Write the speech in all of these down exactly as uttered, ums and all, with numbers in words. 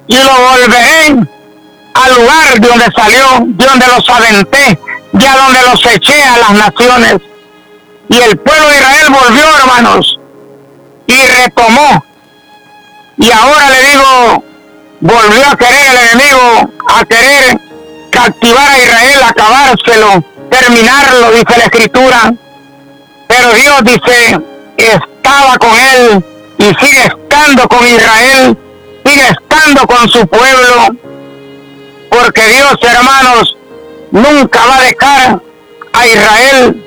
y lo volveré al lugar de donde salió, de donde los aventé, de a donde los eché a las naciones. Y el pueblo de Israel volvió, hermanos, y retomó. Y ahora le digo, volvió a querer el enemigo, a querer captivar a Israel, acabárselo, terminarlo, dice la Escritura. Pero Dios, dice, estaba con él y sigue estando con Israel, sigue estando con su pueblo, porque Dios, hermanos, nunca va a dejar a Israel,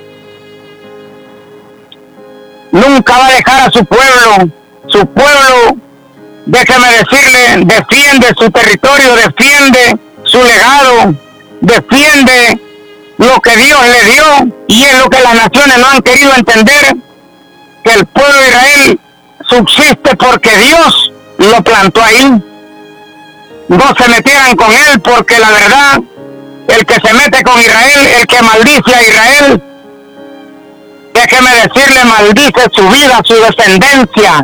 nunca va a dejar a su pueblo. Su pueblo, déjeme decirle, defiende su territorio, defiende su legado, defiende lo que Dios le dio, y es lo que las naciones no han querido entender, que el pueblo de Israel subsiste porque Dios lo plantó ahí. No se metieran con él, porque la verdad, el que se mete con Israel, el que maldice a Israel, déjeme decirle, maldice su vida, su descendencia.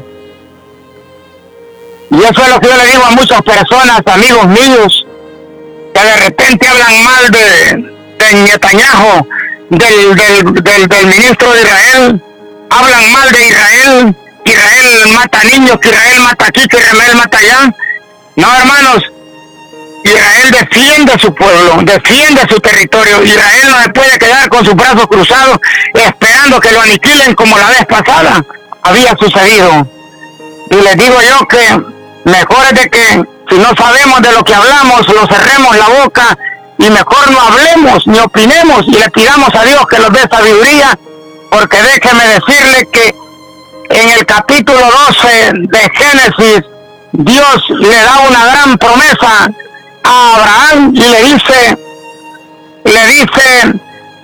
Y eso es lo que yo le digo a muchas personas, amigos míos, que de repente hablan mal de, de Netanyahu, del, del, del, del ministro de Israel, hablan mal de Israel, que Israel mata niños, que Israel mata aquí, que Israel mata allá. No, hermanos, Israel defiende su pueblo, defiende su territorio. Israel no se puede quedar con sus brazos cruzados esperando que lo aniquilen como la vez pasada había sucedido. Y les digo yo que mejor es de que, si no sabemos de lo que hablamos, lo cerremos la boca y mejor no hablemos ni opinemos y le pidamos a Dios que nos dé sabiduría, porque déjeme decirle que en el capítulo doce de Génesis, Dios le da una gran promesa a Abraham y le dice, le dice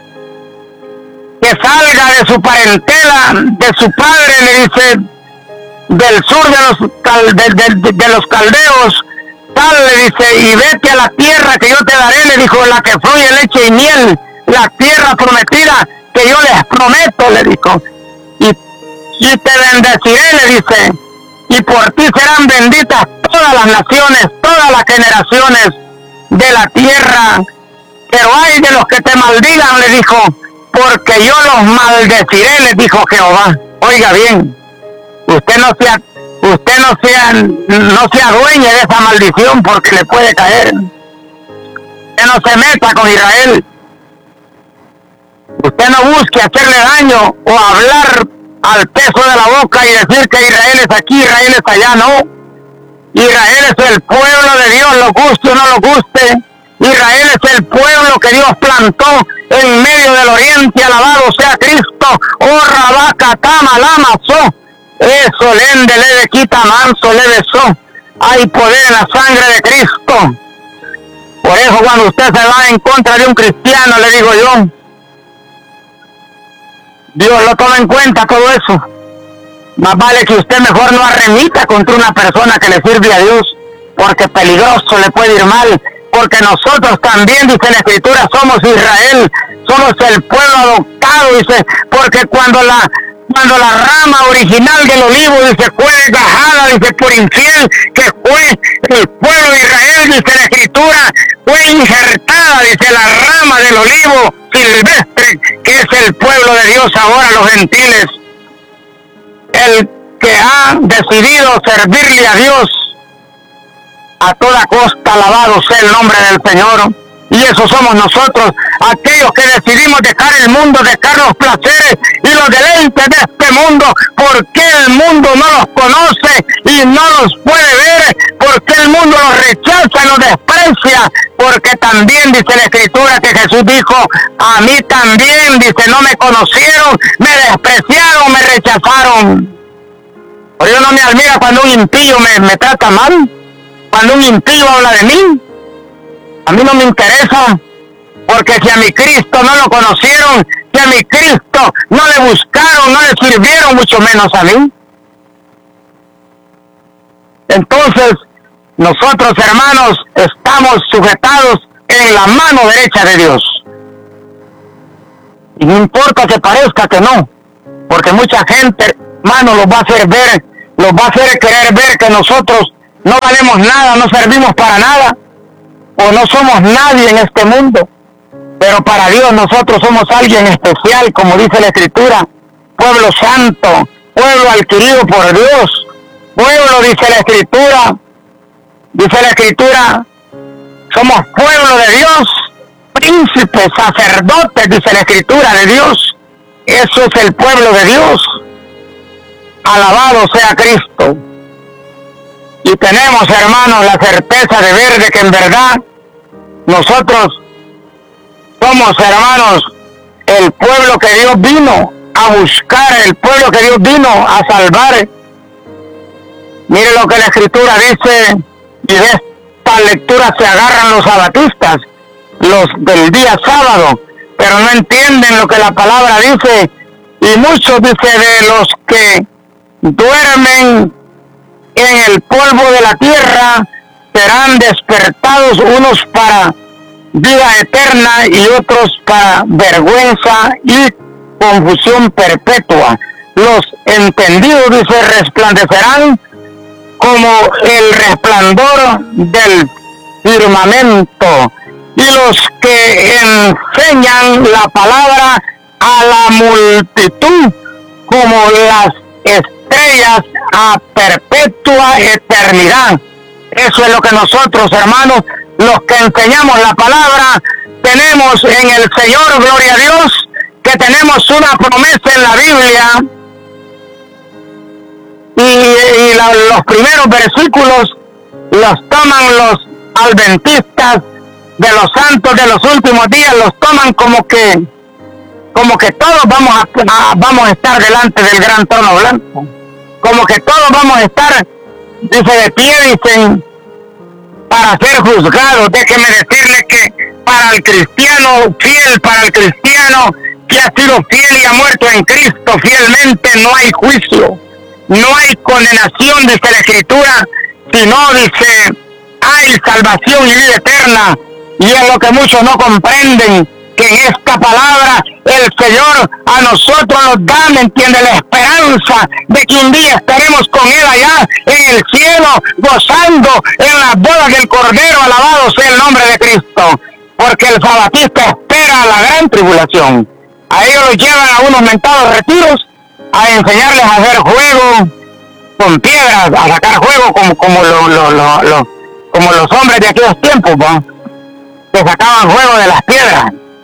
que salga de su parentela, de su padre, le dice, del sur de los, de, de, de los caldeos, sal, le dice, y vete a la tierra que yo te daré, le dijo, la que fluye leche y miel, la tierra prometida que yo les prometo, le dijo, y, y te bendeciré, le dice, y por ti serán benditas todas las naciones, todas las generaciones de la tierra, pero hay de los que te maldigan, le dijo, porque yo los maldeciré, le dijo Jehová. Oiga bien, usted no sea, usted no sea, no se adueñe de esa maldición, porque le puede caer. Usted no se meta con Israel. Usted no busque hacerle daño o hablar al peso de la boca y decir que Israel es aquí, Israel es allá. No, Israel es el pueblo de Dios, lo guste o no lo guste. Israel es el pueblo que Dios plantó en medio del oriente, alabado sea Cristo. Oh, Rabaca, Tama, Lama, So. Eso, lende, leve, quita, manso, leve, So. Hay poder en la sangre de Cristo. Por eso cuando usted se va en contra de un cristiano, le digo yo, Dios lo toma en cuenta todo eso. Más vale que usted mejor no arremita contra una persona que le sirve a Dios, porque peligroso le puede ir mal, porque nosotros también, dice la Escritura, somos Israel, somos el pueblo adoptado, dice, porque cuando la cuando la rama original del olivo, dice, fue desgajada, dice, por infiel, que fue el pueblo de Israel, dice la Escritura, fue injertada, dice, la rama del olivo silvestre, que es el pueblo de Dios ahora, los gentiles. El que ha decidido servirle a Dios a toda costa, alabado sea el nombre del Señor. Y eso somos nosotros, aquellos que decidimos dejar el mundo, dejar los placeres y los deleites de este mundo, porque el mundo no los conoce y no los puede ver, porque el mundo los rechaza y los desprecia, porque también dice la Escritura que Jesús dijo, a mí también, dice, no me conocieron, me despreciaron, me rechazaron. Por eso no me admira cuando un impío me, me trata mal, cuando un impío habla de mí. A mí no me interesa, porque si a mi Cristo no lo conocieron, si a mi Cristo no le buscaron, no le sirvieron, mucho menos a mí. Entonces, nosotros, hermanos, estamos sujetados en la mano derecha de Dios. Y no importa que parezca que no, porque mucha gente, hermano, los va a hacer ver, los va a hacer querer ver que nosotros no valemos nada, no servimos para nada, o no somos nadie en este mundo. Pero para Dios nosotros somos alguien especial, como dice la Escritura, pueblo santo, pueblo adquirido por Dios, pueblo, dice la Escritura, dice la Escritura, somos pueblo de Dios, príncipes, sacerdotes, dice la Escritura de Dios. Eso es el pueblo de Dios. Alabado sea Cristo. Y tenemos, hermanos, la certeza de ver de que en verdad nosotros somos, hermanos, el pueblo que Dios vino a buscar, el pueblo que Dios vino a salvar. Mire lo que la Escritura dice, y de esta lectura se agarran los sabatistas, los del día sábado, pero no entienden lo que la palabra dice, y muchos, dice, de los que duermen en el polvo de la tierra serán despertados, unos para vida eterna y otros para vergüenza y confusión perpetua. Los entendidos, dice, resplandecerán como el resplandor del firmamento, y los que enseñan la palabra a la multitud como las estrellas a perpetua eternidad. Eso es lo que nosotros, hermanos, los que enseñamos la palabra, tenemos en el Señor, gloria a Dios, que tenemos una promesa en la Biblia, y, y la, los primeros versículos los toman los adventistas de los santos de los últimos días, los toman como que como que todos vamos a, a vamos a estar delante del gran trono blanco, como que todos vamos a estar, dice, de pie, dicen, para ser juzgados. Déjeme decirle que para el cristiano fiel, para el cristiano que ha sido fiel y ha muerto en Cristo fielmente, no hay juicio, no hay condenación, dice la Escritura, sino, dice, hay salvación y vida eterna. Y es lo que muchos no comprenden, que en esta palabra el Señor a nosotros nos da, ¿me entiende?, la esperanza de que un día estaremos con Él allá en el cielo, gozando en las bodas del Cordero. Alabado sea el nombre de Cristo, porque el sabatista espera la gran tribulación. A ellos los llevan a unos mentados retiros a enseñarles a hacer juego con piedras, a sacar juego como, como, lo, lo, lo, lo, como los hombres de aquellos tiempos, ¿no?, que sacaban juego de las piedras.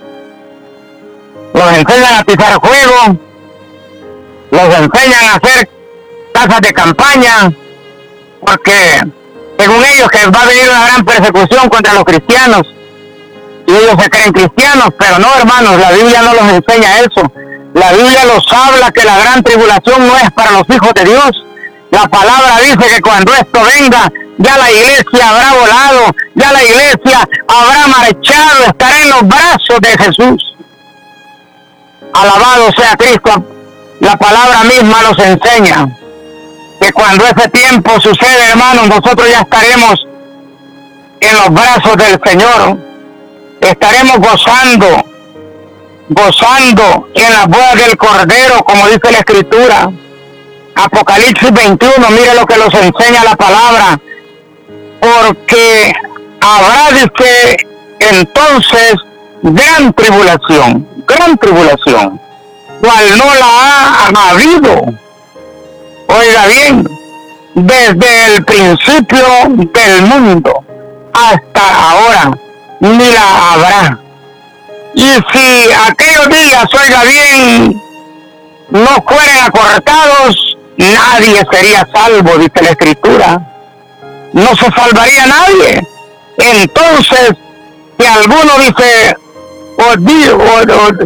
Los enseñan a atizar fuego, los enseñan a hacer casas de campaña, porque según ellos que va a venir una gran persecución contra los cristianos, y ellos se creen cristianos, pero no, hermanos, la Biblia no los enseña eso. La Biblia los habla que la gran tribulación no es para los hijos de Dios. La palabra dice que cuando esto venga, ya la iglesia habrá volado, ya la iglesia habrá marchado, estará en los brazos de Jesús. Alabado sea Cristo. La palabra misma nos enseña que cuando ese tiempo sucede, hermanos, nosotros ya estaremos en los brazos del Señor. Estaremos gozando, gozando en las bodas del Cordero, como dice la Escritura. Apocalipsis veintiuno, mire lo que nos enseña la palabra. Porque habrá, dice, entonces gran tribulación, gran tribulación, cual no la ha habido, oiga bien, desde el principio del mundo hasta ahora, ni la habrá. Y si aquellos días, oiga bien, no fueran acortados, nadie sería salvo, dice la Escritura. No se salvaría nadie. Entonces, si alguno dice, o, di, o,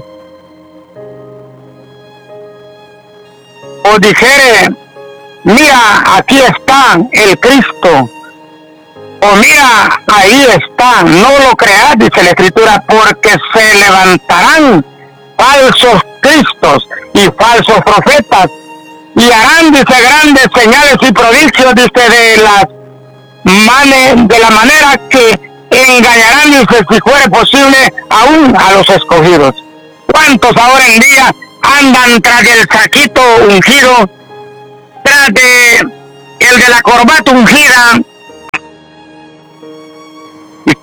o, o dijere, mira, aquí está el Cristo, o mira, ahí está, no lo creas, dice la Escritura, porque se levantarán falsos cristos y falsos profetas, y harán, dice, grandes señales y prodigios, dice, de las mane, de la manera que engañarán, dice, si fuere posible, aún a los escogidos. ¿Cuántos ahora en día andan tras del saquito ungido, tras de el de la corbata ungida,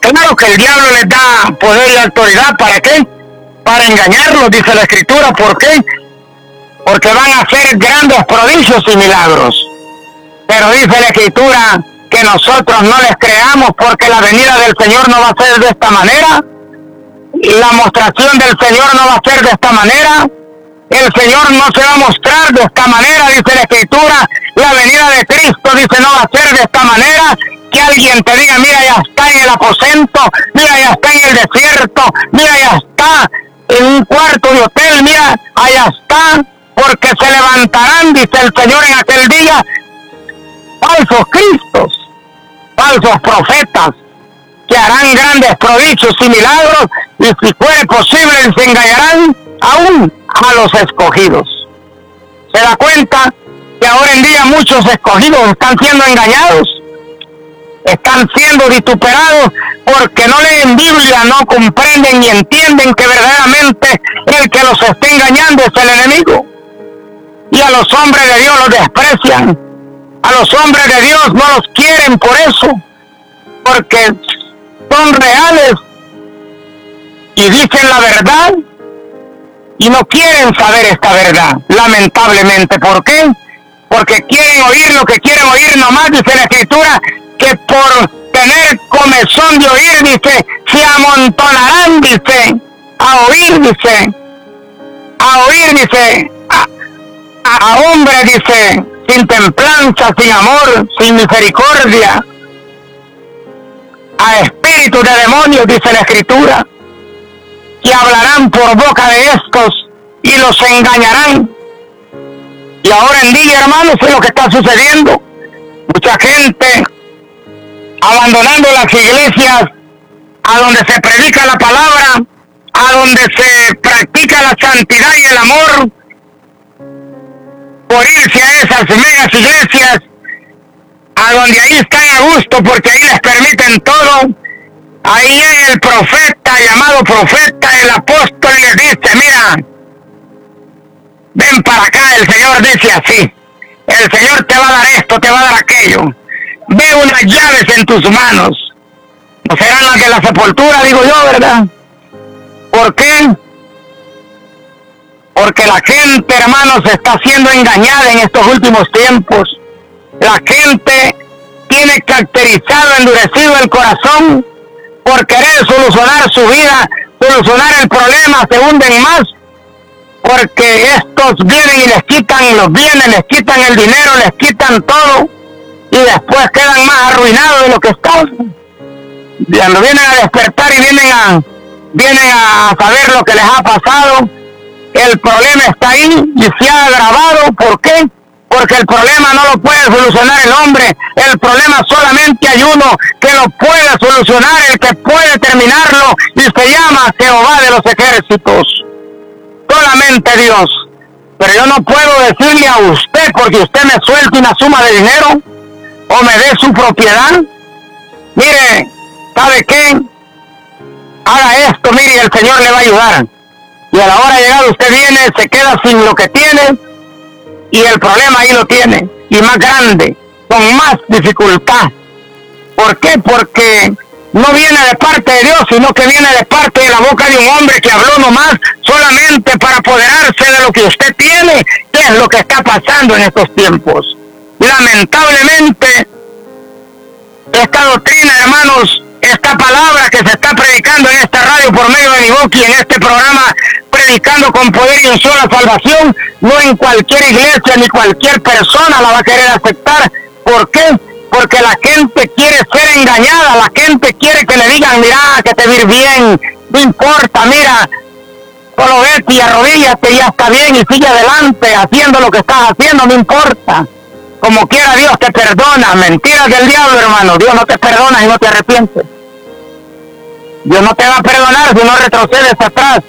Claro que el diablo les da poder y autoridad. ¿Para qué? Para engañarlos, dice la Escritura. ¿Por qué? Porque van a hacer grandes prodigios y milagros. Pero dice la Escritura que nosotros no les creamos, porque la venida del Señor no va a ser de esta manera. La mostración del Señor no va a ser de esta manera. El Señor no se va a mostrar de esta manera, dice la Escritura. La venida de Cristo, dice, no va a ser de esta manera. Que alguien te diga, mira, ya está en el aposento, mira, ya está en el desierto, mira, ya está en un cuarto de hotel, mira, allá está, porque se levantarán, dice el Señor, en aquel día, falsos cristos, falsos profetas, que harán grandes prodigios y milagros, y si fuere posible, se engañarán aún a los escogidos. ¿Se da cuenta que ahora en día muchos escogidos están siendo engañados? Están siendo vituperados porque no leen Biblia, no comprenden ni entienden que verdaderamente el que los está engañando es el enemigo. Y a los hombres de Dios los desprecian. A los hombres de Dios no los quieren por eso, porque son reales y dicen la verdad y no quieren saber esta verdad, lamentablemente. ¿Por qué? Porque quieren oír lo que quieren oír nomás, dice la Escritura, que por tener comezón de oír, dice, se amontonarán, dice, a oír, dice, a oír, dice, a, a, a hombres, dice, sin templanza, sin amor, sin misericordia, a espíritus de demonios, dice la Escritura, que hablarán por boca de estos y los engañarán. Y ahora en día, hermanos, es lo que está sucediendo. Mucha gente abandonando las iglesias a donde se predica la palabra, a donde se practica la santidad y el amor, por irse a esas megas iglesias, a donde ahí están a gusto porque ahí les permiten todo. Ahí llega el profeta, llamado profeta, el apóstol, y les dice, mira, ven para acá, el Señor dice así, el Señor te va a dar esto, te va a dar aquello. Ve unas llaves en tus manos. No serán las de la sepultura, digo yo, ¿verdad? ¿Por qué? Porque la gente, hermanos, está siendo engañada en estos últimos tiempos. La gente tiene caracterizado, endurecido el corazón por querer solucionar su vida, solucionar el problema, se hunden más. Porque estos vienen y les quitan los bienes, les quitan el dinero, les quitan todo. Y después quedan más arruinados de lo que están. Cuando vienen a despertar y vienen a, vienen a saber lo que les ha pasado, el problema está ahí y se ha agravado. ¿Por qué? Porque el problema no lo puede solucionar el hombre. El problema solamente hay uno que lo puede solucionar, el que puede terminarlo, y se llama Jehová de los ejércitos. Solamente Dios. Pero yo no puedo decirle a usted, porque usted me suelte una suma de dinero o me dé su propiedad, mire, ¿sabe qué? Haga esto, mire, y el Señor le va a ayudar. Y a la hora de llegar usted viene, se queda sin lo que tiene, y el problema ahí lo tiene, y más grande, con más dificultad. ¿Por qué? Porque no viene de parte de Dios, sino que viene de parte de la boca de un hombre que habló nomás solamente para apoderarse de lo que usted tiene, que es lo que está pasando en estos tiempos. Lamentablemente, esta doctrina, hermanos, esta palabra que se está predicando en esta radio por medio de mi voz y en este programa, predicando con poder y un sola salvación, no en cualquier iglesia ni cualquier persona la va a querer aceptar. ¿Por qué? Porque la gente quiere ser engañada, la gente quiere que le digan, mira, que te vir bien, no importa, mira, solo vete y arrodíllate y ya está bien y sigue adelante haciendo lo que estás haciendo, no importa. Como quiera Dios te perdona. Mentiras del diablo, hermano. Dios no te perdona y no te arrepientes. Dios no te va a perdonar si no retrocedes atrás.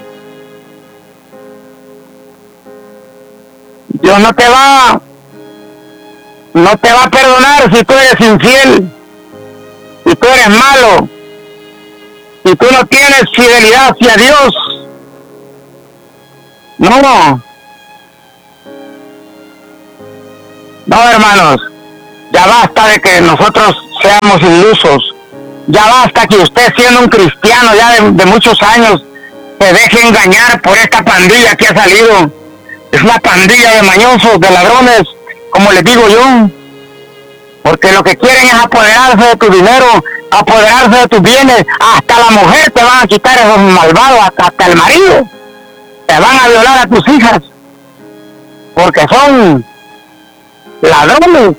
Dios no te va no te va a perdonar si tú eres infiel, si tú eres malo, si tú no tienes fidelidad hacia Dios. No. No, hermanos, ya basta de que nosotros seamos ilusos. Ya basta que usted, siendo un cristiano ya de, de muchos años, se deje engañar por esta pandilla que ha salido. Es una pandilla de mañosos, de ladrones, como les digo yo. Porque lo que quieren es apoderarse de tu dinero, apoderarse de tus bienes. Hasta la mujer te van a quitar, esos malvados, hasta, hasta el marido. Te van a violar a tus hijas. Porque son ladrones.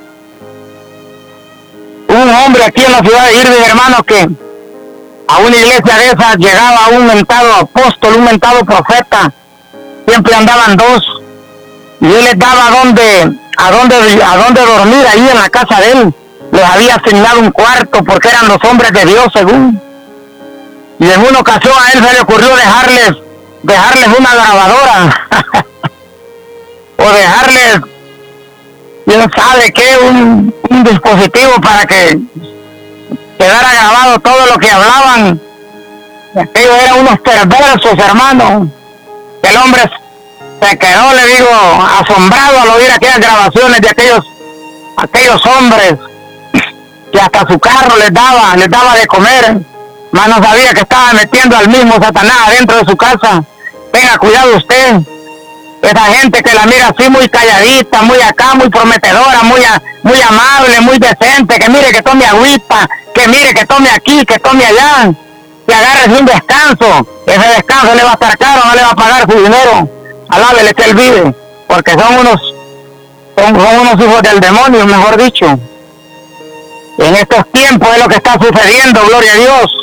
Un hombre aquí en la ciudad de Irving, hermano, que a una iglesia de esas llegaba un mentado apóstol, un mentado profeta. Siempre andaban dos. Y él les daba a dónde, a dónde, a dónde dormir ahí en la casa de él. Les había asignado un cuarto porque eran los hombres de Dios, según. Y en una ocasión a él se le ocurrió dejarles, dejarles una grabadora. O dejarles, quién sabe qué, un, un dispositivo para que quedara grabado todo lo que hablaban. Aquellos eran unos perversos, hermano. El hombre se quedó, le digo, asombrado al oír aquellas grabaciones de aquellos, aquellos hombres que hasta su carro les daba, les daba de comer, mas no sabía que estaba metiendo al mismo Satanás dentro de su casa. Tenga cuidado usted. Esa gente que la mira así muy calladita, muy acá, muy prometedora, muy, a, muy amable, muy decente, que mire que tome agüita, que mire que tome aquí, que tome allá, que agarre un descanso. Ese descanso le va a estar caro, no le va a pagar su dinero. Alábele que él vive, porque son unos, son, son unos hijos del demonio, mejor dicho. En estos tiempos es lo que está sucediendo, gloria a Dios.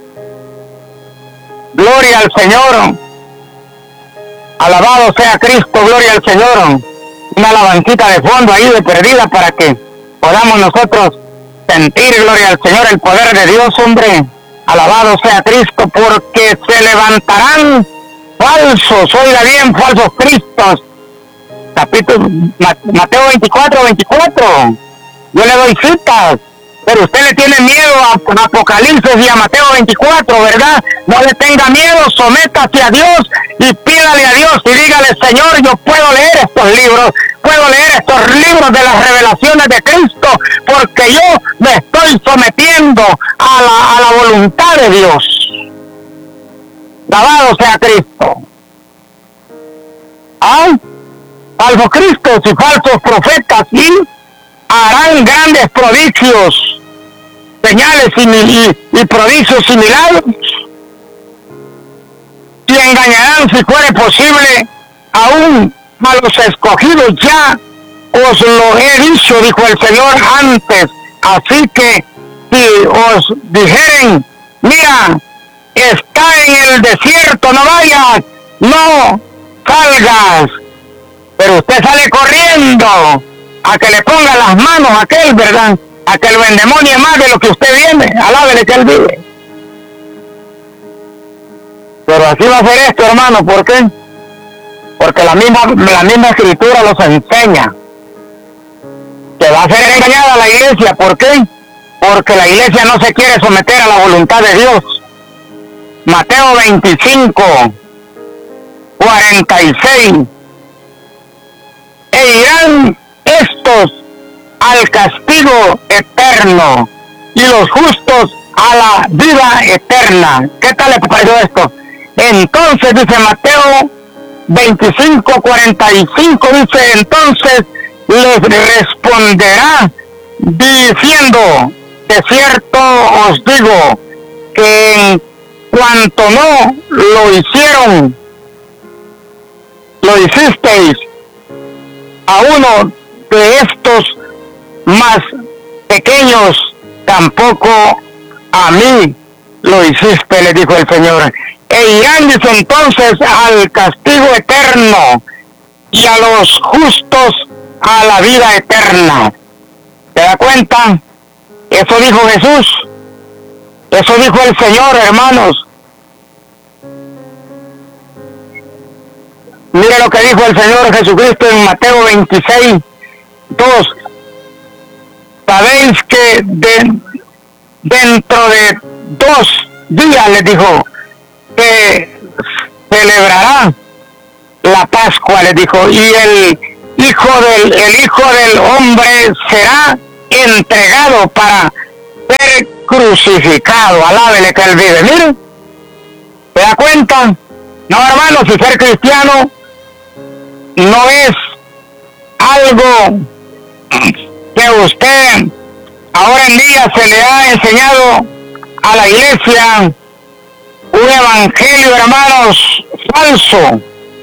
Gloria al Señor. Alabado sea Cristo, gloria al Señor. Una alabancita de fondo ahí de perdida para que podamos nosotros sentir, gloria al Señor, el poder de Dios, hombre. Alabado sea Cristo, porque se levantarán falsos, oiga bien, falsos cristos. Capítulo Mateo veinticuatro, veinticuatro. Yo le doy citas, pero usted le tiene miedo a Apocalipsis y a Mateo veinticuatro, ¿verdad? No le tenga miedo, sométase a Dios y pídale a Dios y dígale: Señor, yo puedo leer estos libros, puedo leer estos libros de las revelaciones de Cristo, porque yo me estoy sometiendo a la, a la voluntad de Dios. Alabado sea Cristo. Hay falsos cristos y falsos profetas y harán grandes prodigios, señales y, y, y prodigios similares, y engañarán, si fuere posible, aún a los escogidos. Ya os lo he dicho, dijo el Señor, antes. Así que si os dijeren: mira, está en el desierto, no vayas, no salgas, pero usted sale corriendo a que le ponga las manos a aquel, ¿verdad? A que lo endemonie más de lo que usted viene. Alábele que él vive. Pero así va a ser esto, hermano. ¿Por qué? Porque la misma, la misma escritura los enseña que va a ser engañada la iglesia. ¿Por qué? Porque la iglesia no se quiere someter a la voluntad de Dios. Mateo veinticinco, cuarenta y seis. E irán estos al castigo eterno y los justos a la vida eterna. ¿Qué tal le pareció esto? Entonces, dice Mateo veinticinco, cuarenta y cinco, dice: entonces les responderá diciendo: de cierto os digo que en cuanto no lo hicieron, lo hicisteis a uno de estos más pequeños, tampoco a mí lo hiciste, le dijo el Señor. E irán, dice, entonces al castigo eterno y a los justos a la vida eterna. ¿Se da cuenta? Eso dijo Jesús. Eso dijo el Señor, hermanos. Mire lo que dijo el Señor Jesucristo en Mateo veintiséis, dos. Sabéis que de, dentro de dos días, les dijo, que celebrará la Pascua, les dijo, y el hijo del el hijo del hombre será entregado para ser crucificado crucificado. Alábele que Él vive. Miren, ¿se da cuenta? No, hermanos, si ser cristiano no es algo que usted ahora en día se le ha enseñado a la iglesia un evangelio, hermanos, falso,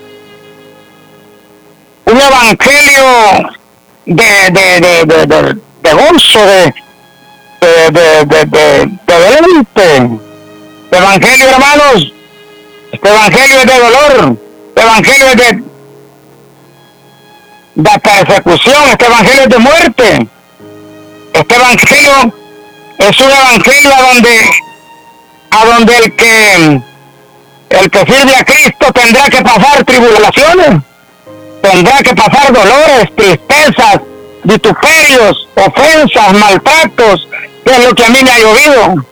un evangelio de de de de, de, de gozo, de de de de de, de deleite. Este evangelio, hermanos, este evangelio es de dolor, este evangelio es de de persecución, este evangelio es de muerte. Este evangelio es un evangelio a donde a donde el que el que sirve a Cristo tendrá que pasar tribulaciones, tendrá que pasar dolores, tristezas, vituperios, ofensas, maltratos, que es lo que a mí me ha llovido.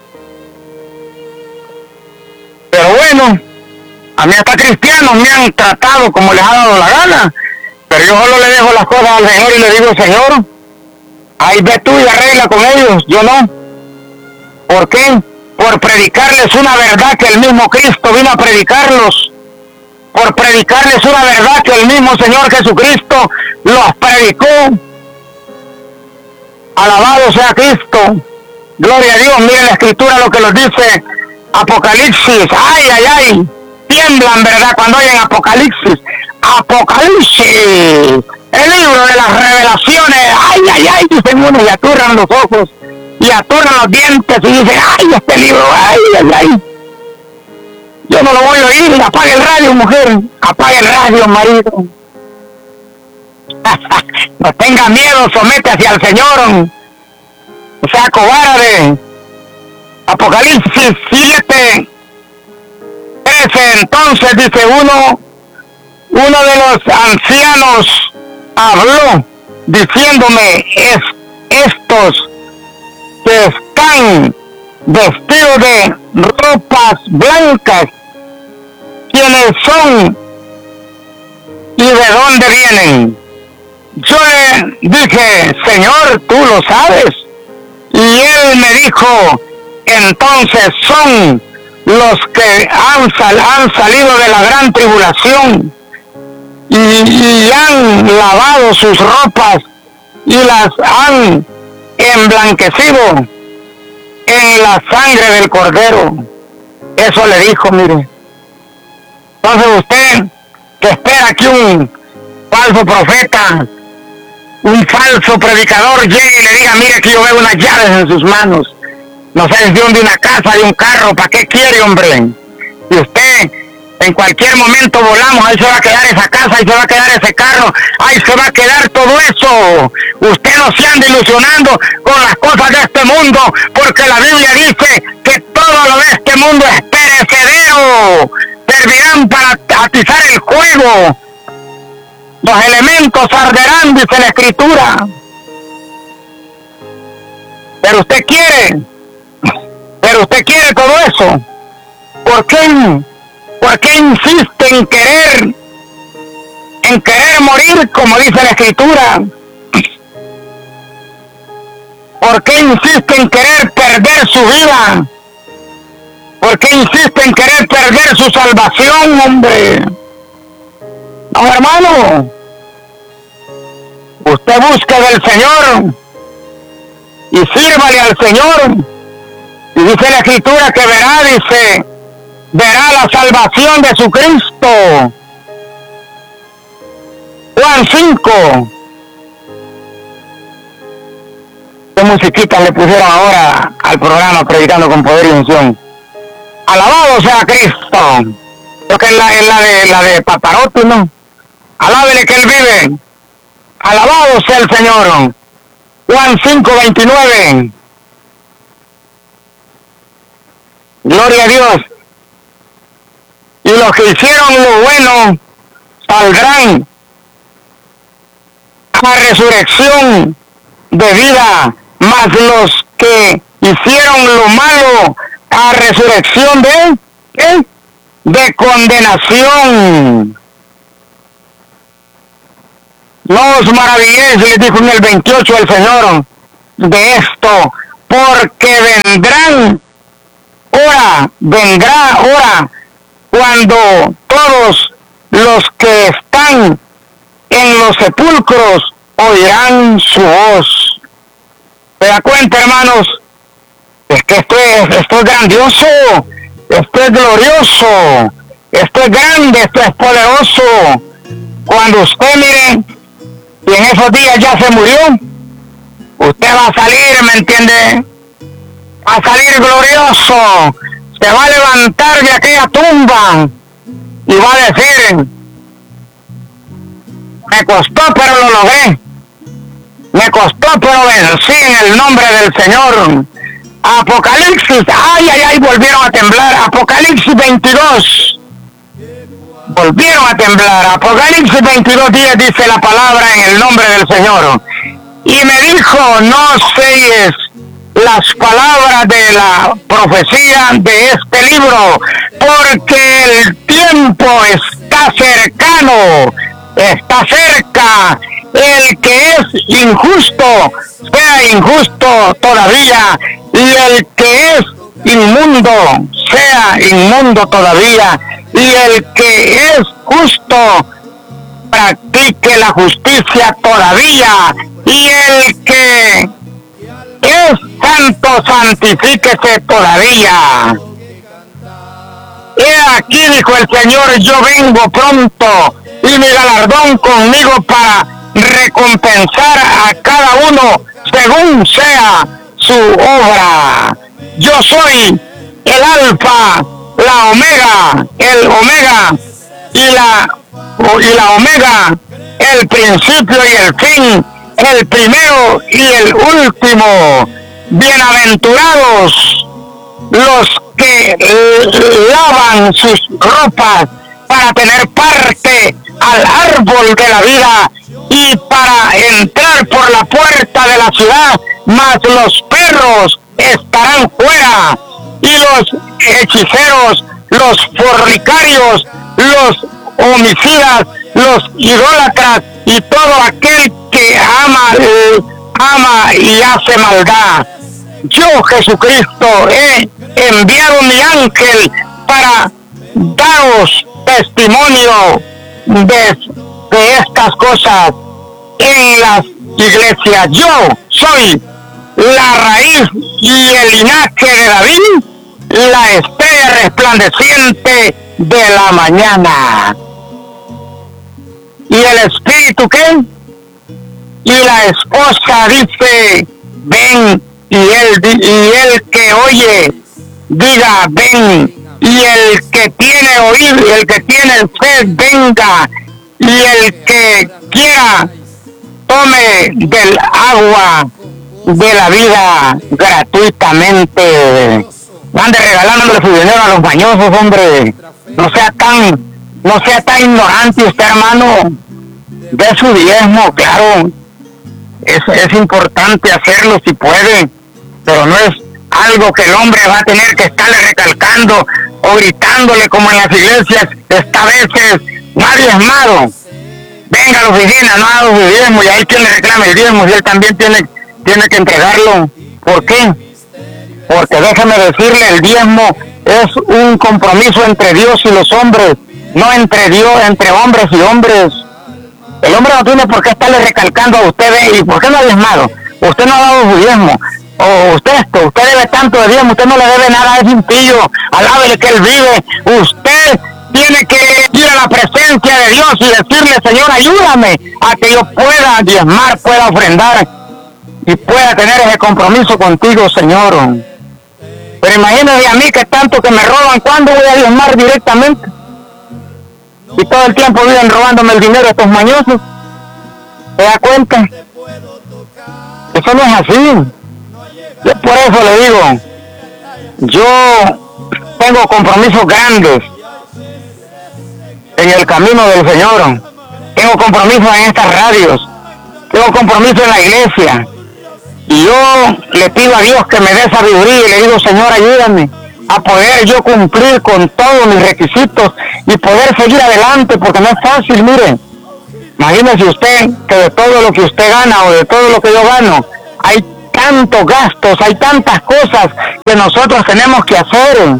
Pero bueno, a mí hasta cristianos me han tratado como les ha dado la gana, pero yo solo le dejo las cosas al Señor y le digo: Señor, ahí ve tú y arregla con ellos, yo no. ¿Por qué? Por predicarles una verdad que el mismo Cristo vino a predicarlos, por predicarles una verdad que el mismo Señor Jesucristo los predicó. Alabado sea Cristo, gloria a Dios. Miren la escritura lo que nos dice Apocalipsis. Ay, ay, ay, tiemblan, ¿verdad?, cuando oyen Apocalipsis. Apocalipsis, el libro de las revelaciones. Ay, ay, ay, dicen uno y aturran los ojos y aturran los dientes y dicen: ay, este libro, ay, ay, ay. Yo no lo voy a oír. Apague el radio, mujer. Apague el radio, marido. No tenga miedo, sométase al Señor. O sea, cobarde. Apocalipsis siete, trece. Entonces dice uno, uno de los ancianos habló diciéndome: es estos que están vestidos de ropas blancas, ¿quiénes son y de dónde vienen? Yo le dije: Señor, tú lo sabes. Y él me dijo: entonces son los que han, sal, han salido de la gran tribulación y, y han lavado sus ropas y las han emblanquecido en la sangre del Cordero. Eso le dijo, mire. Entonces usted que espera que un falso profeta, un falso predicador llegue y le diga: mire que yo veo unas llaves en sus manos, no sé si son de una casa, de un carro, ¿para qué quiere, hombre? Y usted en cualquier momento volamos, ahí se va a quedar esa casa, ahí se va a quedar ese carro, ahí se va a quedar todo eso. Usted no se anda ilusionando con las cosas de este mundo, porque la Biblia dice que todo lo de este mundo es perecedero, servirán para atizar el fuego, los elementos arderán, dice la Escritura. Pero usted quiere, pero usted quiere todo eso. ¿Por qué? ¿Por qué insiste en querer, en querer morir, como dice la Escritura? ¿Por qué insiste en querer perder su vida? ¿Por qué insiste en querer perder su salvación, hombre? No, hermano. Usted busque del Señor y sírvale al Señor. Y dice la Escritura que verá, dice, verá la salvación de su Cristo. Juan cinco. ¿Qué musiquita le pusieron ahora al programa Predicando con Poder y Unción? Alabado sea Cristo. Creo que es la, es la de la de Paparotti, ¿no? Alábele que Él vive. Alabado sea el Señor. Juan cinco, veintinueve. Gloria a Dios. Y los que hicieron lo bueno saldrán a resurrección de vida, mas los que hicieron lo malo a resurrección de ¿qué? De condenación. No os maravilléis, les dijo en el veintiocho el Señor, de esto, porque vendrán hora, vendrá hora cuando todos los que están en los sepulcros oirán su voz. ¿Se da cuenta, hermanos? Es que esto es, esto es grandioso, esto es glorioso, esto es grande, esto es poderoso. Cuando usted mire, y en esos días ya se murió, usted va a salir, ¿me entiende? Va a salir glorioso, se va a levantar de aquella tumba y va a decir: me costó pero lo logré, me costó pero vencí en el nombre del Señor. Apocalipsis, ay, ay, ay, volvieron a temblar. Apocalipsis veintidós, volvieron a temblar. Apocalipsis veintidós diez dice la palabra en el nombre del Señor. Y me dijo: no selles las palabras de la profecía de este libro, porque el tiempo está cercano, está cerca. El que es injusto sea injusto todavía, y el que es inmundo sea inmundo todavía, y el que es justo practique la justicia todavía, y el que es santo santifíquese todavía. He aquí, dijo el Señor, yo vengo pronto, y mi galardón conmigo para recompensar a cada uno según sea su obra. Yo soy el Alfa, la Omega, el Omega y la, y la Omega, el principio y el fin, el primero y el último. Bienaventurados los que lavan sus ropas para tener parte al árbol de la vida y para entrar por la puerta de la ciudad, mas los perros estarán fuera, y los hechiceros, los fornicarios, los homicidas, los idólatras y todo aquel que ama, eh, ama y hace maldad. Yo, Jesucristo, he enviado mi ángel para daros testimonio de, de estas cosas en las iglesias. Yo soy la raíz y el linaje de David, la estrella resplandeciente de la mañana. ¿Y el espíritu qué? Y la esposa dice: ven. Y el, y el que oye, diga: ven. Y el que tiene oído, y el que tiene sed, venga. Y el que quiera, tome del agua de la vida gratuitamente. Ande regalándole su dinero a los mañosos, hombre. No sea tan, no sea tan ignorante usted, hermano. De su diezmo, claro. Es, es importante hacerlo si puede, pero no es algo que el hombre va a tener que estarle recalcando o gritándole como en las iglesias. Esta veces no ha diezmado, venga a la oficina, no haga su diezmo, y ahí quien le reclame el diezmo, y él también tiene, tiene que entregarlo. ¿Por qué? Porque déjame decirle, el diezmo es un compromiso entre Dios y los hombres, no entre Dios, entre hombres y hombres. El hombre no tiene por qué estarle recalcando a usted: ¿y por qué no ha diezmado? Usted no ha dado su diezmo. O usted esto, usted debe tanto de diezmo, usted no le debe nada a ese impío, alábele que él vive. Usted tiene que ir a la presencia de Dios y decirle: Señor, ayúdame a que yo pueda diezmar, pueda ofrendar y pueda tener ese compromiso contigo, Señor. Pero imagínese a mí, que tanto que me roban, ¿cuándo voy a diezmar directamente? Y todo el tiempo viven robándome el dinero estos mañosos. ¿Se da cuenta? Eso no es así. Yo por eso le digo, yo tengo compromisos grandes en el camino del Señor. Tengo compromisos en estas radios. Tengo compromiso en la iglesia. Y yo le pido a Dios que me dé sabiduría y le digo: Señor, ayúdame a poder yo cumplir con todos mis requisitos y poder seguir adelante, porque no es fácil. Mire, imagínese usted que de todo lo que usted gana o de todo lo que yo gano, hay tantos gastos, hay tantas cosas que nosotros tenemos que hacer.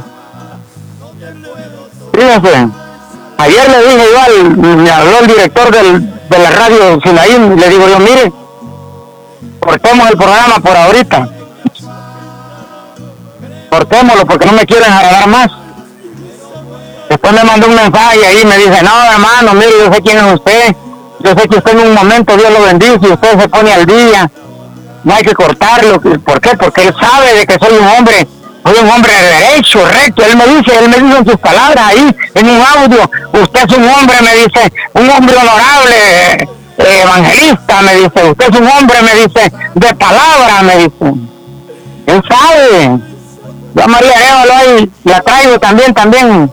Fíjense, ayer le dije yo al, me habló el director del, de la radio Sinaí, le digo yo, mire, cortemos el programa por ahorita. Cortémoslo porque no me quieren agarrar más. Después me mandó un mensaje ahí y me dice, no hermano, mire, yo sé quién es usted, yo sé que usted en un momento Dios lo bendice y usted se pone al día, no hay que cortarlo. ¿Por qué? Porque él sabe de que soy un hombre, soy un hombre derecho, recto. Él me dice, él me dice en sus palabras ahí, en un audio, usted es un hombre, me dice, un hombre honorable, eh, evangelista, me dice, usted es un hombre, me dice, de palabra, me dice. Él sabe. Yo a María Arevalo ahí la traigo también, también.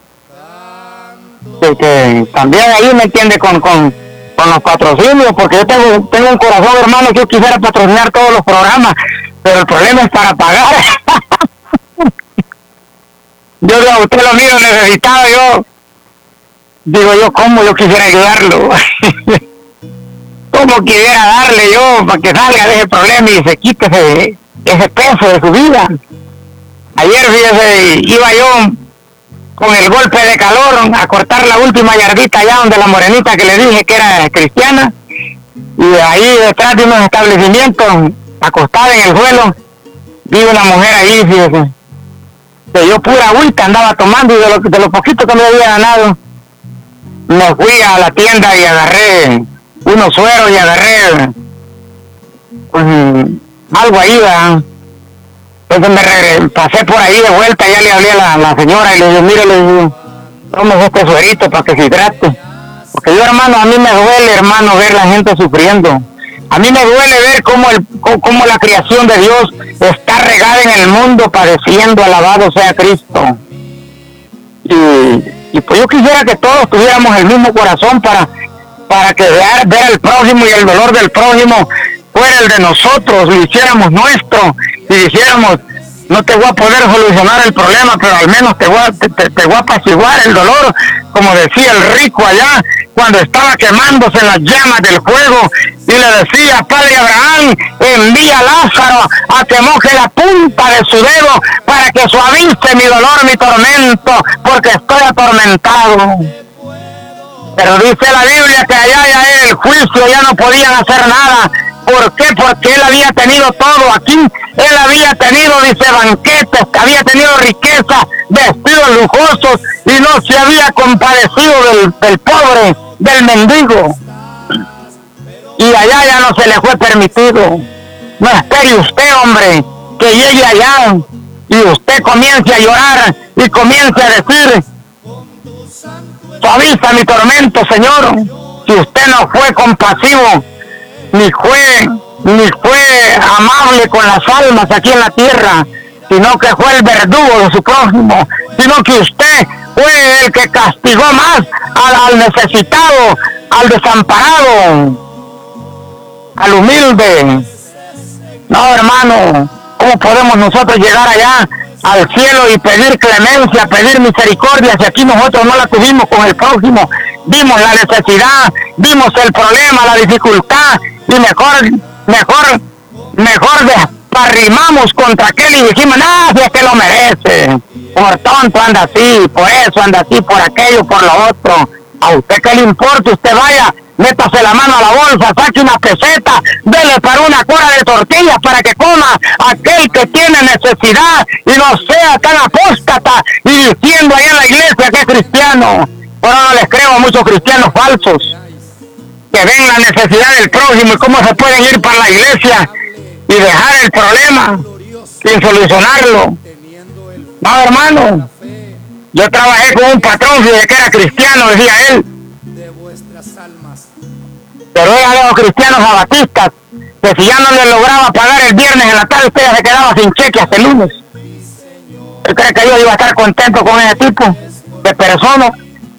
Que, que también ahí me entiende con, con, con los patrocinios, porque yo tengo, tengo un corazón, hermano, que yo quisiera patrocinar todos los programas, pero el problema es para pagar. Yo digo, usted lo mío necesitado, yo digo yo, ¿cómo yo quisiera ayudarlo? ¿Cómo quisiera darle yo para que salga de ese problema y se quite ese, ese peso de su vida? Ayer, fíjese, iba yo con el golpe de calor a cortar la última yardita allá donde la morenita que le dije que era cristiana, y ahí detrás de unos establecimientos, acostada en el suelo, vi una mujer ahí, fíjese, que yo pura agüita andaba tomando, y de lo, de lo poquito que me había ganado, me fui a la tienda y agarré unos sueros y agarré pues, algo ahí, ¿verdad? Entonces me regresé, pasé por ahí de vuelta, ya le hablé a la, la señora y le dije, mire, le dije, tome este suerito para que se hidrate. Porque yo, hermano, a mí me duele, hermano, ver la gente sufriendo. A mí me duele ver cómo, el, cómo la creación de Dios está regada en el mundo padeciendo, alabado sea Cristo. Y, y pues yo quisiera que todos tuviéramos el mismo corazón para, para que ver, ver el prójimo y el dolor del prójimo fuera el de nosotros, lo hiciéramos nuestro. Si dijéramos, no te voy a poder solucionar el problema, pero al menos te voy a, te, te, te voy a apaciguar el dolor, como decía el rico allá, cuando estaba quemándose en las llamas del fuego, y le decía, Padre Abraham, envía a Lázaro a que moje la punta de su dedo, para que suavice mi dolor, mi tormento, porque estoy atormentado. Pero dice la Biblia que allá ya era el juicio, ya no podían hacer nada. ¿Por qué? Porque él había tenido todo aquí. Él había tenido, dice, banquetes, había tenido riqueza, vestidos lujosos, y no se había compadecido del, del pobre, del mendigo. Y allá ya no se le fue permitido. No espere usted, hombre, que llegue allá y usted comience a llorar y comience a decir, suaviza mi tormento, Señor. Si usted no fue compasivo, ni fue, ni fue amable con las almas aquí en la tierra, sino que fue el verdugo de su prójimo, sino que usted fue el que castigó más al, al necesitado, al desamparado, al humilde. No, hermano, ¿cómo podemos nosotros llegar allá al cielo y pedir clemencia, pedir misericordia, si aquí nosotros no la tuvimos con el prójimo? Vimos la necesidad, vimos el problema, la dificultad, y mejor, mejor, mejor desparrimamos contra aquel y dijimos, no, si es que lo merece, por tonto anda así, por eso anda así, por aquello, por lo otro. A usted qué le importa, usted vaya, métase la mano a la bolsa, saque una peseta, dele para una cora de tortillas para que coma aquel que tiene necesidad y no sea tan apóstata y diciendo allá en la iglesia que es cristiano. Ahora no les creo a muchos cristianos falsos que ven la necesidad del prójimo y cómo se pueden ir para la iglesia y dejar el problema sin solucionarlo. No, hermano, yo trabajé con un patrón que era cristiano, decía él, pero era de los cristianos abatistas, que si ya no le lograba pagar el viernes en la tarde, usted ya se quedaba sin cheque hasta el lunes. ¿Usted cree que yo iba a estar contento con ese tipo de personas?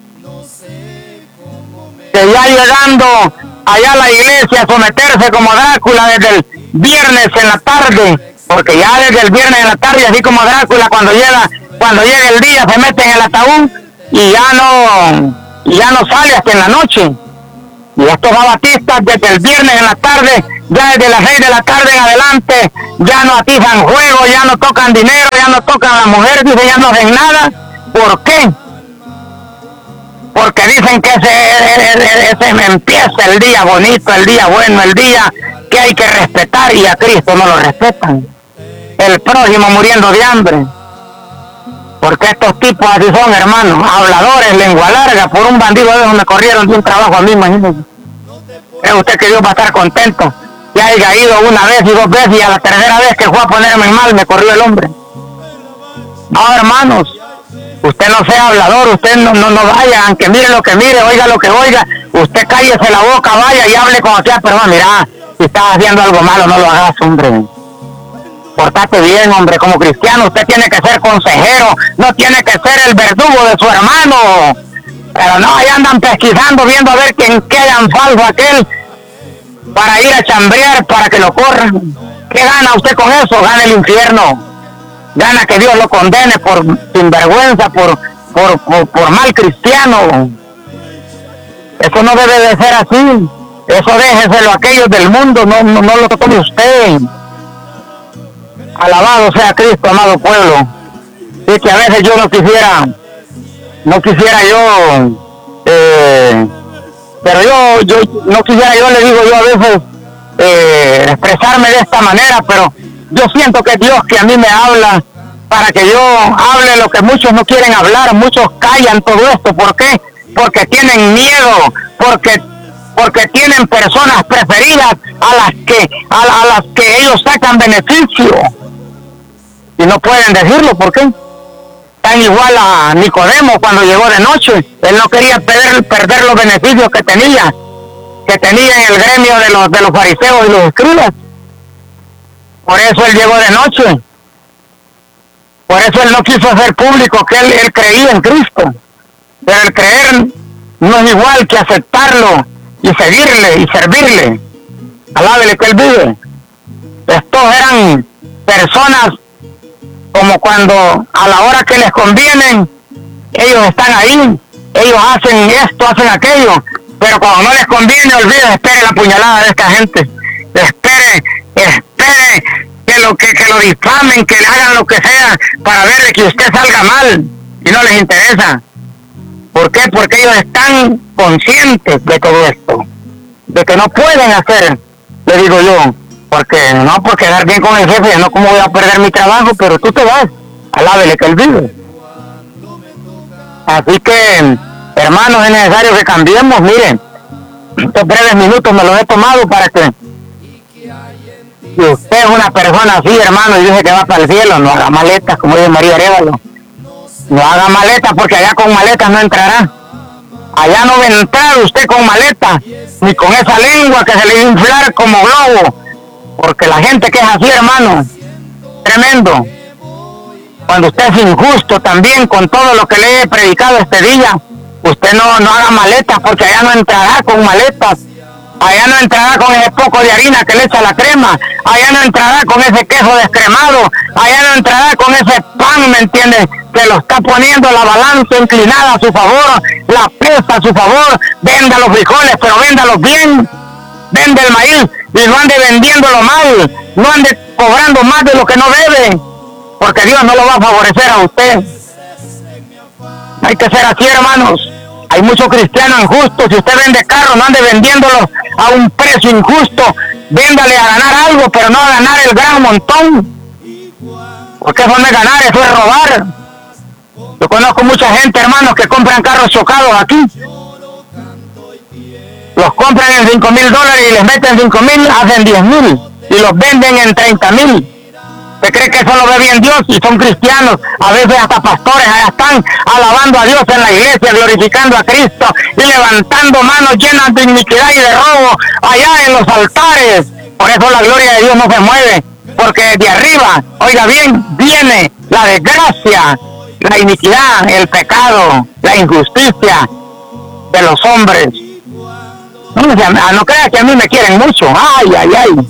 Que ya llegando allá a la iglesia a someterse como Drácula desde el viernes en la tarde, porque ya desde el viernes en la tarde, así como Drácula, cuando llega cuando llega el día se mete en el ataúd y ya no y ya no sale hasta en la noche. Y estos babatistas desde el viernes en la tarde, ya desde las seis de la tarde en adelante, ya no atizan juego, ya no tocan dinero, ya no tocan a la mujer, dice, ya no hacen nada. ¿Por qué? Porque dicen que ese, ese, ese empieza el día bonito, el día bueno, el día que hay que respetar, y a Cristo no lo respetan. El prójimo muriendo de hambre. Porque estos tipos así son, hermanos, habladores, lengua larga. Por un bandido de esos me corrieron de un trabajo a mí, imagínense. ¿Cree usted que Dios va a estar contento? Ya haya ido una vez y dos veces, y a la tercera vez que fue a ponerme mal me corrió el hombre. No, hermanos, usted no sea hablador, usted no, no, no vaya, aunque mire lo que mire, oiga lo que oiga, usted cállese la boca, vaya y hable con aquella persona. Mira, si estás haciendo algo malo, no lo hagas, hombre. Portate bien, hombre, como cristiano usted tiene que ser consejero, no tiene que ser el verdugo de su hermano. Pero no, ahí andan pesquisando, viendo a ver quién queda en falso aquel, para ir a chambrear, para que lo corran. ¿Qué gana usted con eso? Gana el infierno. Gana que Dios lo condene por sinvergüenza, por, por, por, por mal cristiano. Eso no debe de ser así. Eso déjeselo a aquellos del mundo, no, no, no lo tome usted. Alabado sea Cristo, amado pueblo. Y que a veces yo no quisiera, no quisiera yo, eh, pero yo, yo no quisiera yo, le digo yo a veces, eh, expresarme de esta manera, pero yo siento que Dios que a mí me habla para que yo hable lo que muchos no quieren hablar, muchos callan todo esto. ¿Por qué? Porque tienen miedo, porque porque tienen personas preferidas a las que a, a las que ellos sacan beneficio. Y no pueden decirlo, ¿por qué? Tan igual a Nicodemo cuando llegó de noche. Él no quería perder, perder los beneficios que tenía, que tenía en el gremio de los, de los fariseos y los escribas. Por eso él llegó de noche. Por eso él no quiso hacer público que él, él creía en Cristo. Pero el creer no es igual que aceptarlo y seguirle y servirle. Alábele que él vive. Estos eran personas como cuando a la hora que les conviene, ellos están ahí, ellos hacen esto, hacen aquello, pero cuando no les conviene, olvide, espere la puñalada de esta gente, espere, espere que lo que, que lo difamen, que le hagan lo que sea para ver de que usted salga mal, y no les interesa. ¿Por qué? Porque ellos están conscientes de todo esto, de que no pueden hacer, le digo yo, porque no por quedar bien con el jefe, no como voy a perder mi trabajo, pero tú te vas, alábele que él vive. Así que, hermanos, es necesario que cambiemos. Miren, estos breves minutos me los he tomado para que, si usted es una persona así, hermano, y dice que va para el cielo, no haga maletas, como dice María Arévalo. No haga maletas, porque allá con maletas no entrará. Allá no va a entrar usted con maletas, ni con esa lengua que se le va a inflar como globo. Porque la gente que es así, hermano, tremendo. Cuando usted es injusto también con todo lo que le he predicado este día, usted no, no haga maletas, porque allá no entrará con maletas. Allá no entrará con ese poco de harina que le echa la crema. Allá no entrará con ese queso descremado. Allá no entrará con ese pan, ¿me entiendes?, que lo está poniendo la balanza inclinada a su favor, la pesa a su favor. Venda los frijoles, pero véndalos bien. Vende el maíz y no ande vendiéndolo mal, no ande cobrando más de lo que no debe, porque Dios no lo va a favorecer a usted. Hay que ser así, hermanos. Hay muchos cristianos injustos. Si usted vende carros, no ande vendiéndolos a un precio injusto. Véndale a ganar algo, pero no a ganar el gran montón, porque eso no es ganar, eso es robar. Yo conozco mucha gente, hermanos, que compran carros chocados aquí. Los compran en cinco mil dólares y les meten cinco mil, hacen diez mil y los venden en treinta mil. ¿Usted cree que eso lo ve bien Dios? Y son cristianos, a veces hasta pastores, allá están alabando a Dios en la iglesia, glorificando a Cristo y levantando manos llenas de iniquidad y de robo allá en los altares. Por eso la gloria de Dios no se mueve, porque de arriba, oiga bien, viene la desgracia, la iniquidad, el pecado, la injusticia de los hombres. No, no creas que a mí me quieren mucho. Ay, ay, ay.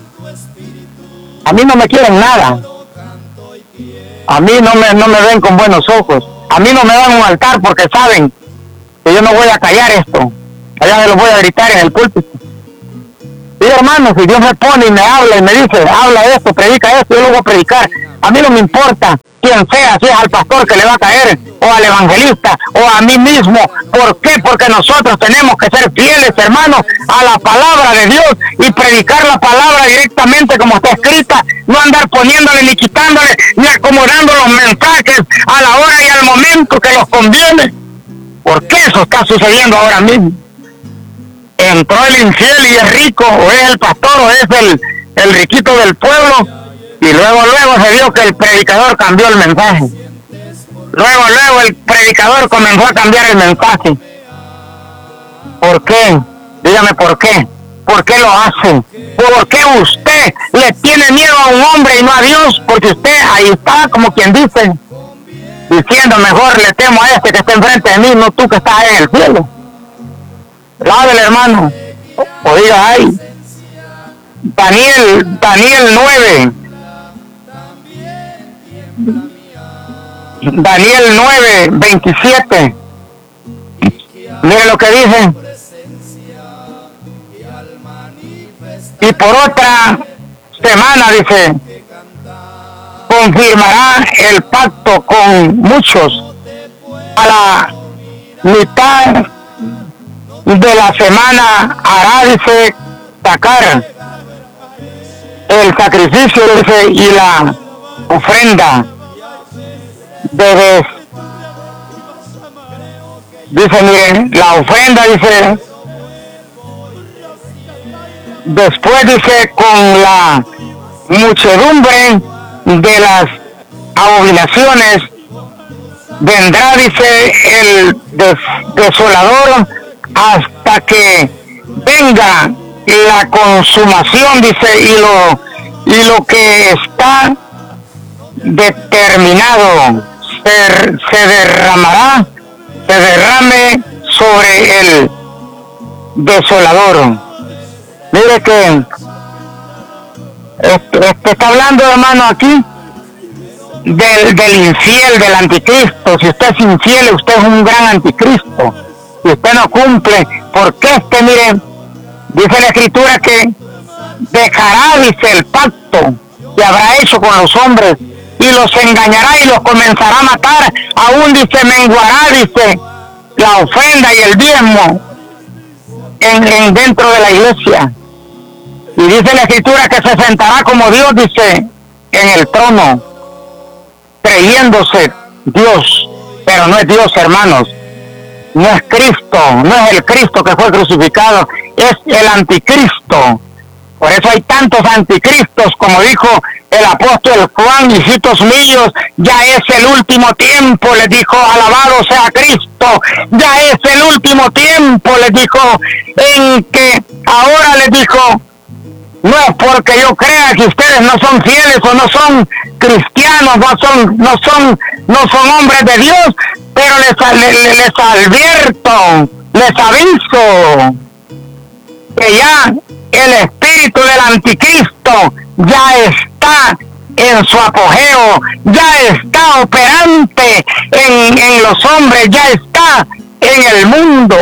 A mí no me quieren nada. A mí no me, no me ven con buenos ojos. A mí no me dan un altar porque saben que yo no voy a callar esto. allá se lo voy a gritar en el púlpito. Y hermano, si Dios me pone y me habla y me dice, habla esto, predica esto, yo lo voy a predicar. A mí no me importa quién sea, si es al pastor que le va a caer, o al evangelista, o a mí mismo. ¿Por qué? Porque nosotros tenemos que ser fieles, hermanos, a la palabra de Dios y predicar la palabra directamente como está escrita, no andar poniéndole ni quitándole, ni acomodando los mensajes a la hora y al momento que los conviene. Porque eso está sucediendo ahora mismo. Entró el infiel y es rico, o es el pastor, o es el, el riquito del pueblo, y luego, luego se vio que el predicador cambió el mensaje. Luego, luego el predicador comenzó a cambiar el mensaje. ¿Por qué? Dígame por qué. ¿Por qué lo hace? ¿Por qué usted le tiene miedo a un hombre y no a Dios? Porque usted ahí está, como quien dice, diciendo, mejor le temo a este que está enfrente de mí, no tú que estás en el cielo. Lávele, hermano. O diga, ay, Daniel, Daniel nueve. Daniel nueve, veintisiete. Mire lo que dice. Y por otra semana, dice, confirmará el pacto con muchos. A la mitad de la semana hará, dice, sacar el sacrificio, dice, y la ofrenda de vez. Dice, miren, la ofrenda, dice, después, dice, con la muchedumbre de las abominaciones vendrá, dice, el des desolador hasta que venga la consumación, dice, y lo, y lo que está determinado se, se derramará, se derrame sobre el desolador. Mire que este, este está hablando, hermano, aquí del, del infiel, del anticristo. Si usted es infiel, usted es un gran anticristo. Si usted no cumple, porque este, mire, dice la escritura que dejará, dice, el pacto que habrá hecho con los hombres y los engañará y los comenzará a matar. Aún, dice, menguará, dice, la ofrenda y el diezmo en, en dentro de la iglesia. Y dice la escritura que se sentará como Dios, dice, en el trono, creyéndose Dios, pero no es Dios, hermanos. No es Cristo, no es el Cristo que fue crucificado, es el anticristo. Por eso hay tantos anticristos, como dijo el apóstol Juan, hijitos míos, ya es el último tiempo, les dijo, alabado sea Cristo, ya es el último tiempo, les dijo, en que ahora les dijo, no es porque yo crea que ustedes no son fieles o no son cristianos, no son, no son, no son hombres de Dios, pero les, les, les advierto, les aviso que ya el espíritu del anticristo ya está en su apogeo, ya está operante en, en los hombres, ya está en el mundo.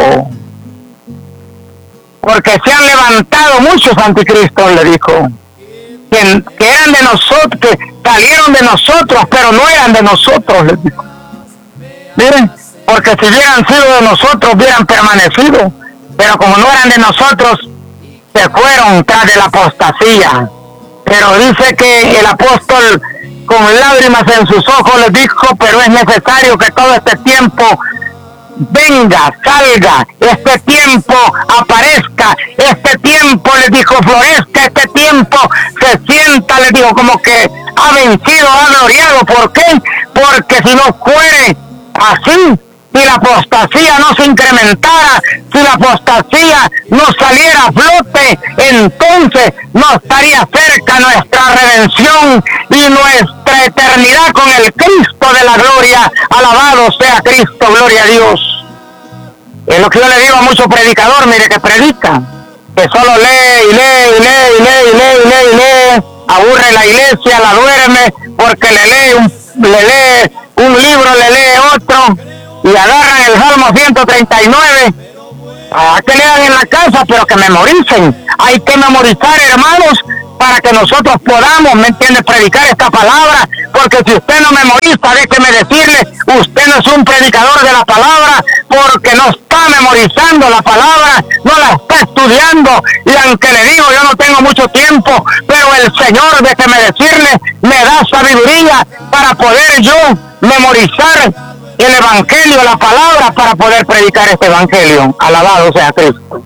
Porque se han levantado muchos anticristos, le dijo, que, que eran de nosotros, que salieron de nosotros, pero no eran de nosotros, le dijo. Miren, porque si hubieran sido de nosotros, hubieran permanecido, pero como no eran de nosotros, se fueron tras de la apostasía. Pero dice que el apóstol, con lágrimas en sus ojos, les dijo, pero es necesario que todo este tiempo venga, salga, este tiempo aparezca, este tiempo, les dijo, florezca, este tiempo se sienta, les dijo, como que ha vencido, ha gloriado. ¿Por qué? Porque si no fuere así, si la apostasía no se incrementara, si la apostasía no saliera a flote, entonces no estaría cerca nuestra redención y nuestra eternidad con el Cristo de la gloria. Alabado sea Cristo, gloria a Dios. Es lo que yo le digo a muchos predicadores, mire, que predican, que solo lee y lee y lee y lee y lee y lee y lee, aburre la iglesia, la duerme, porque le lee un, le lee un libro, le lee otro, y agarran el Salmo ciento treinta y nueve a que lean en la casa, pero que memoricen. Hay que memorizar, hermanos, para que nosotros podamos, ¿me entiende?, predicar esta palabra, porque si usted no memoriza, déjeme decirle, usted no es un predicador de la palabra, porque no está memorizando la palabra, no la está estudiando, y aunque le digo, yo no tengo mucho tiempo, pero el Señor, déjeme decirle, me da sabiduría para poder yo memorizar el evangelio, la palabra, para poder predicar este evangelio. Alabado sea Cristo.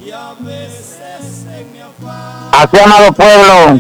Así, amado pueblo,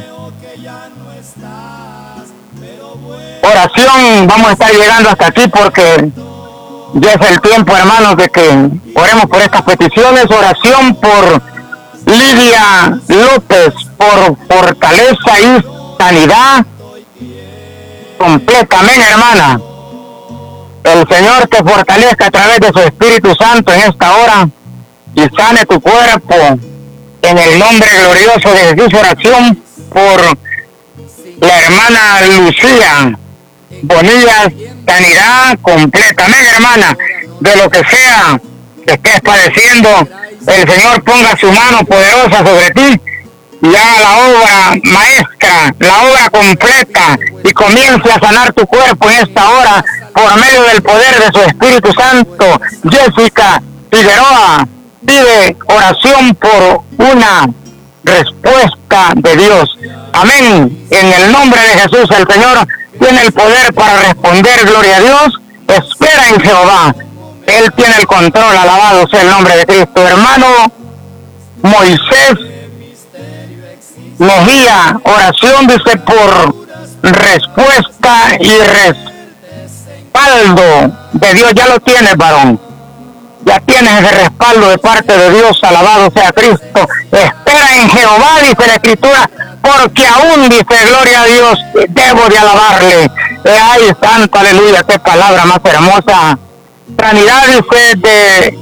oración, vamos a estar llegando hasta aquí porque ya es el tiempo, hermanos, de que oremos por estas peticiones. Oración por Lidia López, por fortaleza y sanidad completa. Amén, hermana. El Señor te fortalezca a través de su Espíritu Santo en esta hora y sane tu cuerpo en el nombre glorioso de Jesús. Oración por la hermana Lucía Bonilla, sanidad completa. Amén, hermana. De lo que sea que estés padeciendo, el Señor ponga su mano poderosa sobre ti y haga la obra maestra, la obra completa, y comience a sanar tu cuerpo en esta hora por medio del poder de su Espíritu Santo. Jessica Figueroa pide oración por una respuesta de Dios. Amén. En el nombre de Jesús, el Señor tiene el poder para responder. Gloria a Dios. Espera en Jehová. Él tiene el control. Alabado sea el nombre de Cristo. Hermano Moisés Mejía, oración, dice, por respuesta y respaldo de Dios. Ya lo tienes, varón. Ya tienes ese respaldo de parte de Dios. Alabado sea Cristo. Espera en Jehová, dice la Escritura, porque aún, dice, gloria a Dios, debo de alabarle. Eh, ay, santo, aleluya, qué palabra más hermosa. Sanidad, dice, de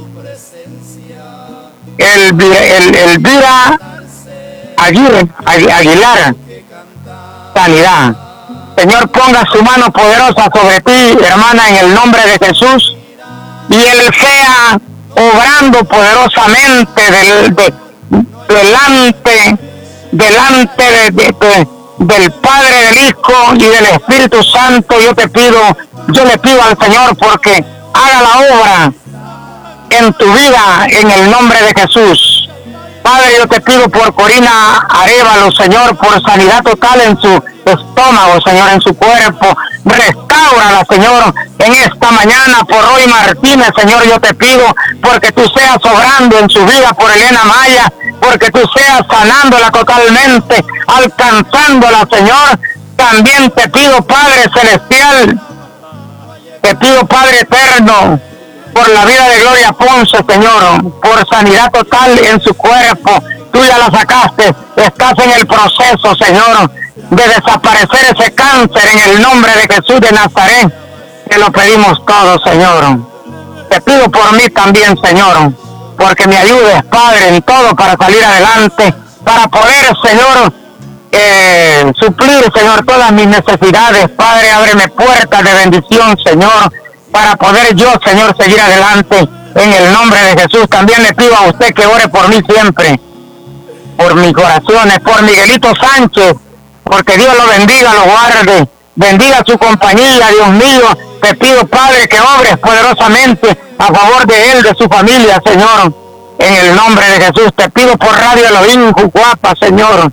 el, el, Elvira Aguirre, Aguilar. Sanidad. Señor, ponga su mano poderosa sobre ti, hermana, en el nombre de Jesús, y Él sea obrando poderosamente del, de, delante, delante de, de, de, del Padre, del Hijo y del Espíritu Santo. Yo te pido, yo le pido al Señor porque haga la obra en tu vida en el nombre de Jesús. Padre, yo te pido por Corina Arevalo, Señor, por sanidad total en su estómago, Señor, en su cuerpo. Restáurala, Señor, en esta mañana. Por Roy Martínez, Señor, yo te pido porque tú seas obrando en su vida. Por Elena Maya, porque tú seas sanándola totalmente, alcanzándola, Señor. También te pido, Padre Celestial, te pido, Padre Eterno, por la vida de Gloria Ponce, Señor, por sanidad total en su cuerpo. Tú ya la sacaste, estás en el proceso, Señor, de desaparecer ese cáncer en el nombre de Jesús de Nazaret. Te lo pedimos todo, Señor. Te pido por mí también, Señor, porque me ayudes, Padre, en todo para salir adelante, para poder, Señor, eh, suplir, Señor, todas mis necesidades. Padre, ábreme puertas de bendición, Señor, para poder yo, Señor, seguir adelante en el nombre de Jesús. También le pido a usted que ore por mí siempre, por mis oraciones, por Miguelito Sánchez, porque Dios lo bendiga, lo guarde, bendiga su compañía, Dios mío. Te pido, Padre, que obres poderosamente a favor de él, de su familia, Señor, en el nombre de Jesús. Te pido por Radio Elohim, Jucuapa, Señor.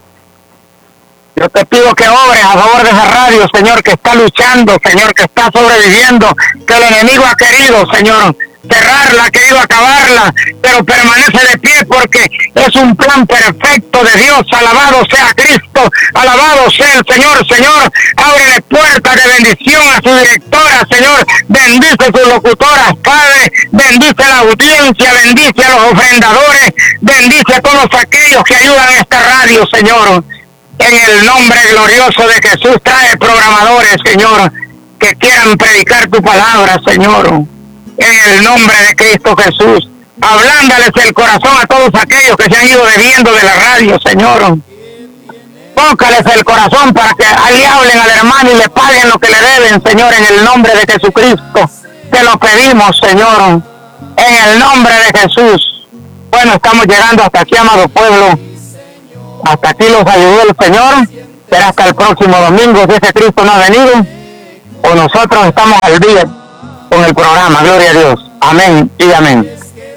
Yo te pido que obres a favor de esa radio, Señor, que está luchando, Señor, que está sobreviviendo, que el enemigo ha querido, Señor, cerrarla, ha querido acabarla, pero permanece de pie porque es un plan perfecto de Dios. Alabado sea Cristo, alabado sea el Señor. Señor, ábrele puertas de bendición a su directora, Señor, bendice sus locutoras, Padre, bendice la audiencia, bendice a los ofrendadores, bendice a todos aquellos que ayudan a esta radio, Señor. En el nombre glorioso de Jesús, trae programadores, Señor, que quieran predicar tu palabra, Señor. En el nombre de Cristo Jesús, ablándales el corazón a todos aquellos que se han ido bebiendo de la radio, Señor. Tócales el corazón para que le hablen al hermano y le paguen lo que le deben, Señor, en el nombre de Jesucristo. Te lo pedimos, Señor, en el nombre de Jesús. Bueno, estamos llegando hasta aquí, amado pueblo. Hasta aquí los ayudó el Señor. Será hasta el próximo domingo, si ese Cristo no ha venido. O nosotros estamos al día con el programa. Gloria a Dios. Amén y amén.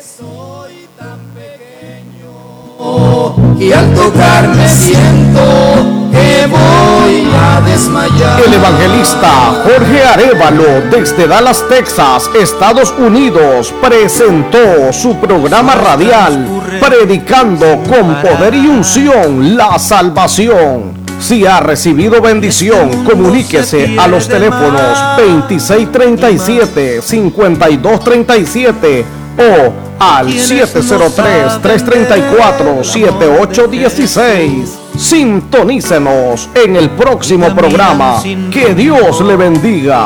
Y al tocarme siento que voy a desmayar. El evangelista Jorge Arévalo, desde Dallas, Texas, Estados Unidos, presentó su programa radial Predicando con Poder y Unción la Salvación. Si ha recibido bendición, comuníquese a los teléfonos veintiséis treinta y siete, cincuenta y dos treinta y siete o al siete cero tres, tres tres cuatro, siete ocho uno seis. Sintonícenos en el próximo programa. Que Dios le bendiga.